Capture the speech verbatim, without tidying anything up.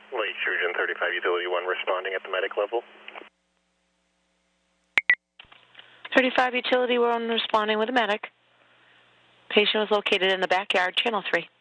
Lake Surgeon thirty-five Utility one responding at the medic level. thirty-five Utility one responding with a medic. Patient was located in the backyard, channel three.